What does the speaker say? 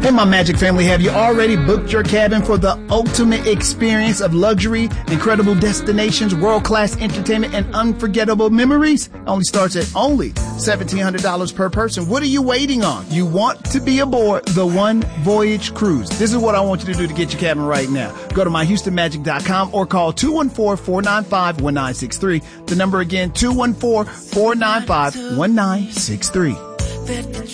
Hey, my Magic family, have you already booked your cabin for the ultimate experience of luxury, incredible destinations, world-class entertainment, and unforgettable memories? Only starts at only $1,700 per person. What are you waiting on? You want to be aboard the One Voyage Cruise. This is what I want you to do to get your cabin right now. Go to myhoustonmagic.com or call 214-495-1963. The number again, 214-495-1963.